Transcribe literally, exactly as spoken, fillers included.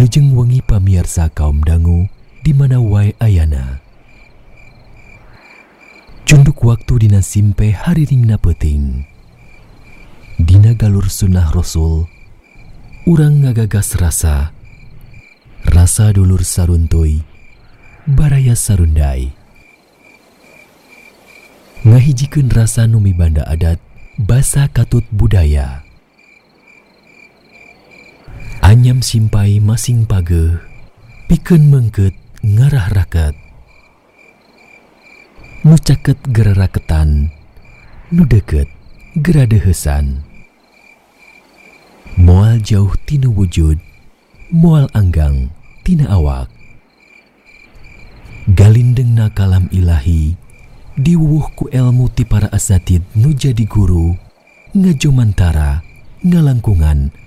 Wilujeng wengi pamiarsa kaum dangu di mana wae ayana. Cunduk waktu dina simpe hariringna peuting. Dina galur sunnah Rasul, urang ngagagas rasa, rasa dulur saruntuy, baraya sarundai. Ngahijikeun rasa nu mibanda adat, basa katut budaya. Anyam simpai masing pageuh, pikeun meungkeut ngarah raket. Nu caket geraraketan, nu deukeut geradeuheusan. Moal jauh tina wujud, moal anggang tina awak. Galindengna kalam ilahi, diwuwuh ku elmu ti para asatid nu jadi guru, ngajomantara, ngalangkungan,